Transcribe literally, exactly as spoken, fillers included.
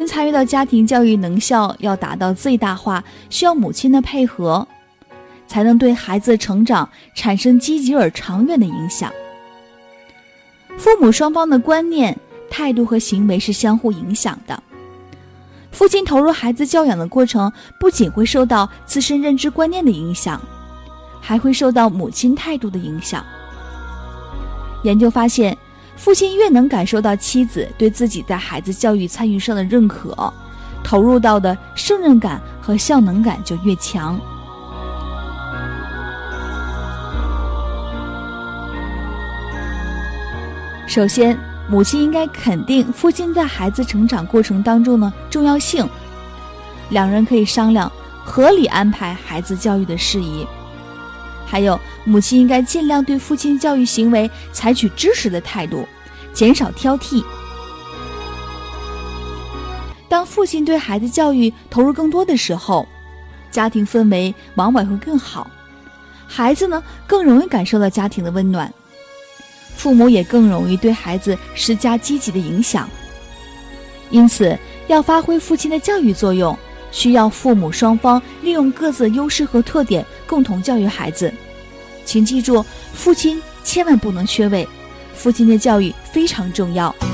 参与到家庭教育能效要达到最大化，需要母亲的配合，才能对孩子的成长产生积极而长远的影响。父母双方的观念、态度和行为是相互影响的。父亲投入孩子教养的过程，不仅会受到自身认知观念的影响，还会受到母亲态度的影响。研究发现，父亲越能感受到妻子对自己在孩子教育参与上的认可，投入到的胜任感和效能感就越强。首先，母亲应该肯定父亲在孩子成长过程当中的重要性，两人可以商量合理安排孩子教育的事宜。还有，母亲应该尽量对父亲教育行为采取支持的态度，减少挑剔。当父亲对孩子教育投入更多的时候，家庭氛围往往会更好，孩子呢更容易感受到家庭的温暖，父母也更容易对孩子施加积极的影响。因此，要发挥父亲的教育作用，需要父母双方利用各自的优势和特点，共同教育孩子。请记住，父亲千万不能缺位，父亲的教育非常重要。